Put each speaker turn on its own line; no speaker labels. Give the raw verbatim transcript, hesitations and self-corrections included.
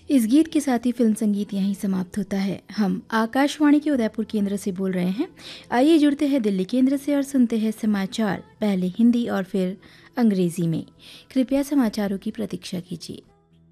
इस गीत के साथ ही फिल्म संगीत यहीं समाप्त होता है। हम आकाशवाणी के उदयपुर केंद्र से बोल रहे हैं। आइए जुड़ते हैं दिल्ली केंद्र से और सुनते हैं समाचार, पहले हिंदी और फिर अंग्रेजी में। कृपया समाचारों की प्रतीक्षा कीजिए।